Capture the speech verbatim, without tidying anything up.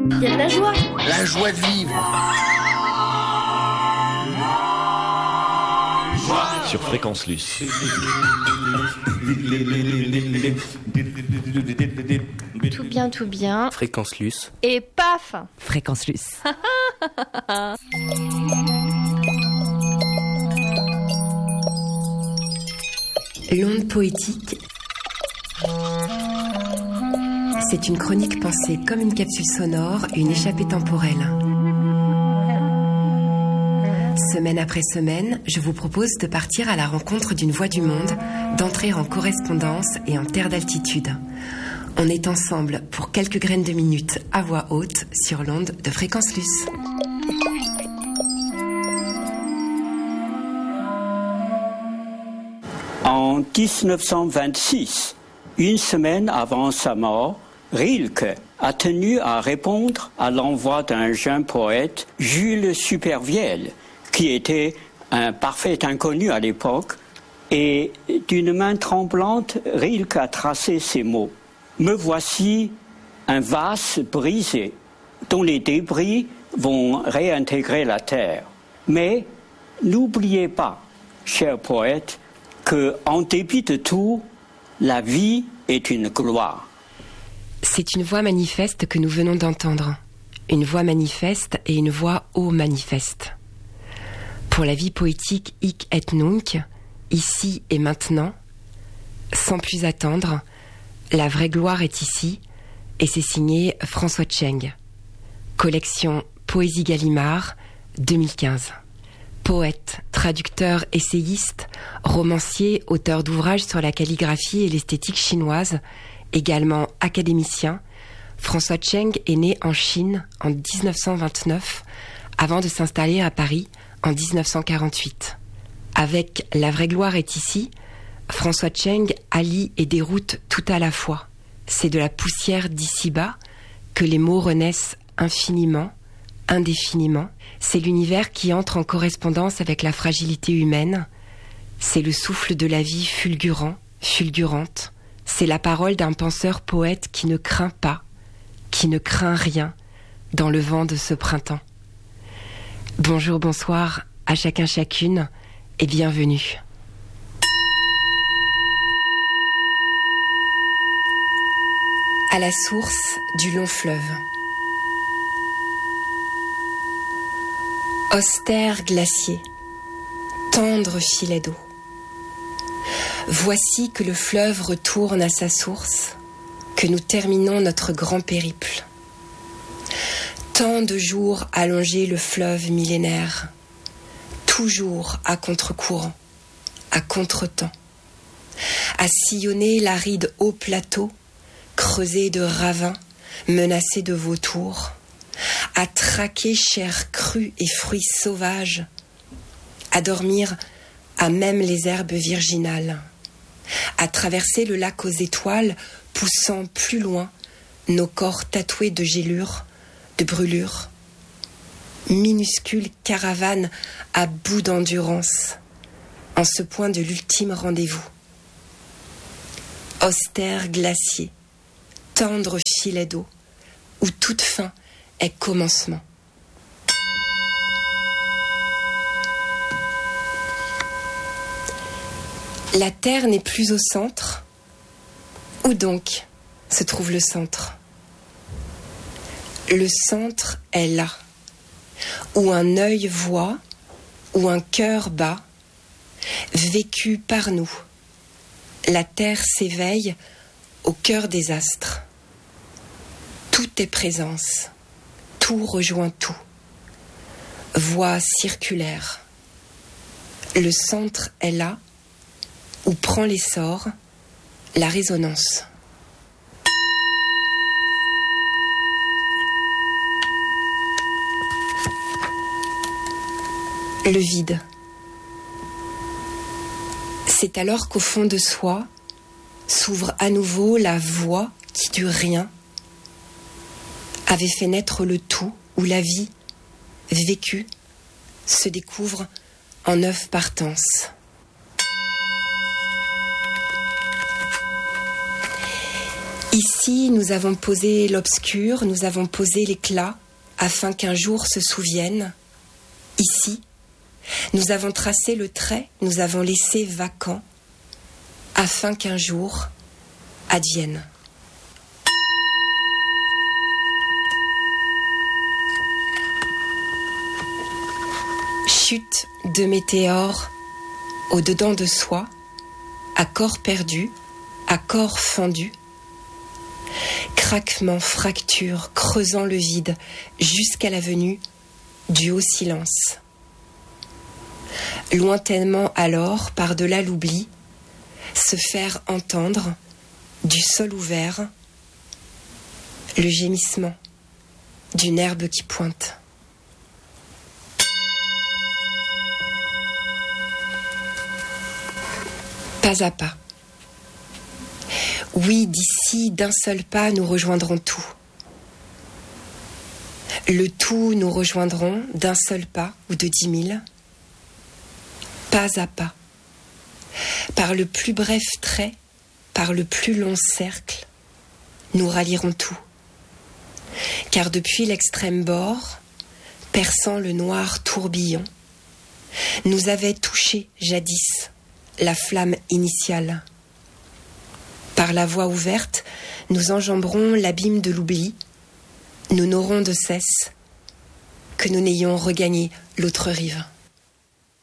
Il y a de la joie. La joie de vivre. Sur Fréquence Luce. Tout bien, tout bien. Fréquence Luce. Et paf. Fréquence Luce. L'onde poétique, c'est une chronique pensée comme une capsule sonore, une échappée temporelle. Semaine après semaine, je vous propose de partir à la rencontre d'une voix du monde, d'entrer en correspondance et en terre d'altitude. On est ensemble pour quelques graines de minutes à voix haute sur l'onde de Fréquence Luce. En dix-neuf cent vingt-six, une semaine avant sa mort, Rilke a tenu à répondre à l'envoi d'un jeune poète, Jules Supervielle, qui était un parfait inconnu à l'époque, et d'une main tremblante, Rilke a tracé ces mots. « Me voici un vase brisé, dont les débris vont réintégrer la terre. Mais n'oubliez pas, cher poète, que, en dépit de tout, la vie est une gloire. » C'est une voix manifeste que nous venons d'entendre. Une voix manifeste et une voix ô manifeste. Pour la vie poétique hic et nunc, ici et maintenant, sans plus attendre, la vraie gloire est ici, et c'est signé François Tcheng. Collection Poésie Gallimard, deux mille quinze. Poète, traducteur, essayiste, romancier, auteur d'ouvrages sur la calligraphie et l'esthétique chinoise, également académicien, François Tcheng est né en Chine en dix-neuf cent vingt-neuf, avant de s'installer à Paris en dix-neuf cent quarante-huit. Avec La vraie gloire est ici, François Tcheng allie et déroute tout à la fois. C'est de la poussière d'ici-bas que les mots renaissent infiniment, indéfiniment. C'est l'univers qui entre en correspondance avec la fragilité humaine. C'est le souffle de la vie fulgurant, fulgurante. C'est la parole d'un penseur poète qui ne craint pas, qui ne craint rien dans le vent de ce printemps. Bonjour, bonsoir à chacun, chacune et bienvenue. À la source du long fleuve. Austère glacier, tendre filet d'eau. Voici que le fleuve retourne à sa source, que nous terminons notre grand périple. Tant de jours allongés le fleuve millénaire, toujours à contre-courant, à contre-temps, à sillonner l'aride haut plateau, creusé de ravins, menacé de vautours, à traquer chair crue et fruits sauvages, à dormir à même les herbes virginales, à traverser le lac aux étoiles, poussant plus loin nos corps tatoués de gélures, de brûlures, minuscules caravanes à bout d'endurance, en ce point de l'ultime rendez-vous. Austère glacier, tendre filet d'eau, où toute fin est commencement. La Terre n'est plus au centre. Où donc se trouve le centre ? Le centre est là, où un œil voit, où un cœur bat, vécu par nous. La Terre s'éveille au cœur des astres. Tout est présence, tout rejoint tout. Voie circulaire. Le centre est là, où prend l'essor la résonance. Le vide. C'est alors qu'au fond de soi s'ouvre à nouveau la voie qui du rien avait fait naître le tout, où la vie, vécue, se découvre en neuf partances. Ici, nous avons posé l'obscur, nous avons posé l'éclat, afin qu'un jour se souvienne. Ici, nous avons tracé le trait, nous avons laissé vacant, afin qu'un jour advienne. Chute de météores au-dedans de soi, à corps perdu, à corps fendu. Craquement, fracture, creusant le vide, jusqu'à la venue du haut silence. Lointainement alors, par-delà l'oubli, se faire entendre, du sol ouvert, le gémissement d'une herbe qui pointe. Pas à pas. Oui, d'ici, d'un seul pas, nous rejoindrons tout. Le tout, nous rejoindrons d'un seul pas ou de dix mille. Pas à pas. Par le plus bref trait, par le plus long cercle, nous rallierons tout. Car depuis l'extrême bord, perçant le noir tourbillon, nous avait touché jadis la flamme initiale. Par la voie ouverte, nous enjamberons l'abîme de l'oubli. Nous n'aurons de cesse que nous n'ayons regagné l'autre rive.